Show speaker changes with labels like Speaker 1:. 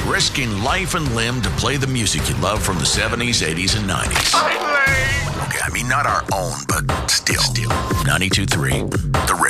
Speaker 1: risking life and limb to play the music you love from the 70s, 80s, and 90s. Okay, I mean, not our own, but still. 92.3, The Rip.